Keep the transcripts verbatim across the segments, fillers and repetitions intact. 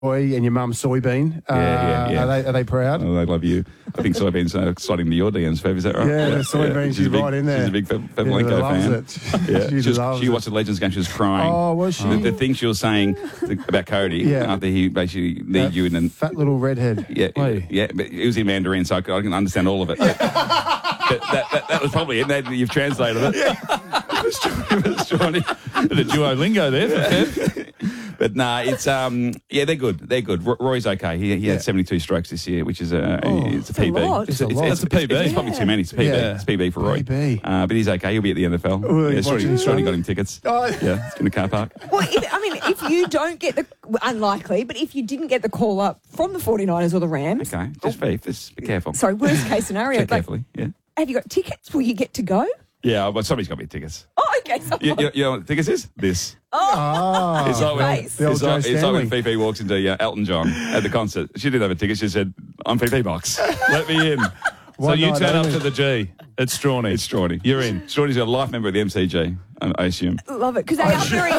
boy and your mum soybean. Uh, Yeah, yeah, yeah. Are they, are they proud? Oh, they love you. I think soybeans are sliding into your D Ms, Fev, is that right? Yeah, the soybeans, She's she's a big, right in there. She's a big Fev, Fev Yeah, Lenko loves fan. it. Yeah. She she was, loves she it. watched the Legends game, she was crying. Oh, was she? The, the thing she was saying about Cody Yeah. after he basically That kneed you and then... fat little redhead. Yeah, Oi. yeah, but it was in Mandarin, so I, could, I can understand all of it. But that, that, that was probably it. That, you've translated it. It was Johnny. The Duolingo there for Fev. But nah, it's um yeah, they're good. They're good. Ro- Roy's okay. He, he Yeah. had seventy-two strokes this year, which is a Oh, it's a it's a P B. lot. It's, It's a it's, lot. it's, It's a P B. It's, it's probably too many. It's a P B. Yeah. It's P B for Roy. P B. Uh, but he's okay. He'll be at the N F L. Oh, yeah, he's Shorty, watching Shorty some. got him tickets. Oh. Yeah, it's in the car park. Well, if, I mean, if you don't get the, unlikely, but if you didn't get the call up from the forty-niners or the Rams, Okay, just be, just be careful. sorry, worst case scenario, Check like, carefully. Yeah, have you got tickets? Will you get to go? yeah, but somebody's got me tickets. Oh, okay. So, You, you, you know what tickets is? This. Ah, It's like when, Nice. The old it's like, Joe it's like when Stanley. Fifi walks into uh, Elton John at the concert. She didn't have a ticket. She said, I'm Fifi Box. Let me in. So One you night turn up only. to the G. It's Strawny. It's Strawny. You're in. Strawny's got a life member of the M C G, I, I assume. love it because they are very.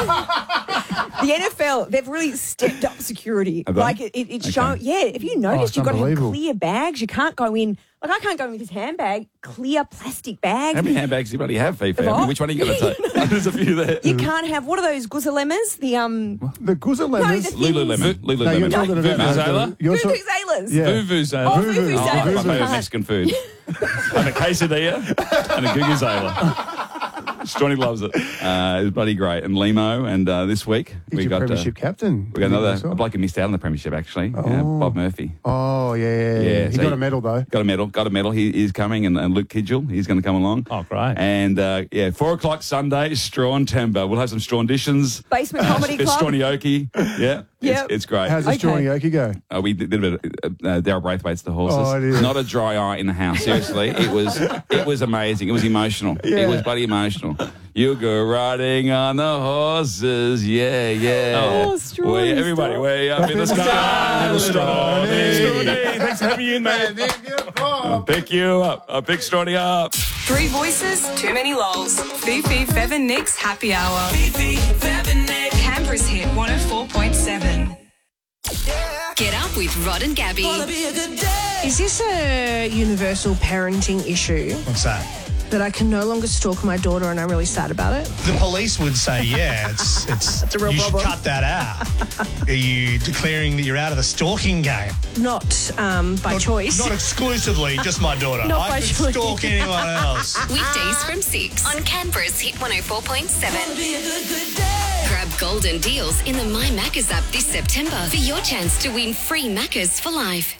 The N F L, they've really stepped up security. Have they? Like it, it, it's Okay. shown. Yeah, if you Oh, noticed, it's you've got to have unbelievable. clear bags. You can't go in. Like I can't go in with his handbag. Clear plastic bags. How many handbags do you bloody have, Fifi? I mean, What? which one are you going to take? There's a few there. You can't have what are those guzzlelemmas? The um The Guzzle No, Lemons. the- Lululemon. No, you're Lululemon. talking about Vuvuzela? the- you're talk- vuvuzelas. Yeah. Vuvuzela. Oh, Vuvu- vuvuzelas. Oh, my you favourite can't. Mexican food. and a quesadilla and a guguzela. Strawny loves it. Uh, it's bloody great. And Limo, and uh, this week He's we your got uh, premiership captain. we got another I saw. a bloke who missed out on the premiership actually. Uh, Oh. Bob Murphy. Oh, yeah, yeah, yeah. Yeah, He so got he- a medal, though. Got a medal. Got a medal. He is coming, and, and Luke Kidgel, he's going to come along. Oh, great. And uh, yeah, four o'clock Sunday, Strawn Timber. We'll have some Strawnditions. Basement Comedy Club. Strawny-oki. Yeah, Yep. it's, it's great. How's the Okay. Strawny Oki go? Uh, we did a bit of uh, Daryl Braithwaite's The Horses. Oh, dear. Not a dry eye in the house. Seriously, it was it was amazing. It was emotional. Yeah. It was bloody emotional. You go riding on the horses, yeah, yeah. Oh, Strawny, Way, everybody, stop. way up in the sky, little Strawny. Strawny, thanks for having me in, mate. I'll pick you up. I'll pick Strawny up. Three voices, too many lols. Fifi, Fev and Nick's happy hour. Fifi, Fev and Nick. Canberra's hit one oh four point seven. Get up with Rod and Gabby. Gonna be a good day. Is this a universal parenting issue What's that? that I can no longer stalk my daughter and I'm really sad about it? The police would say, yeah, it's it's. It's a real you problem. should cut that out. Are you declaring that you're out of the stalking game? Not um, by Not- choice. Not exclusively, just my daughter. Not I by could choice. stalk anyone else. Weekdays from six on Canberra's Hit one oh four point seven. Gonna be a good, good day. Grab golden deals in the My Maccas app this September for your chance to win free Maccas for life.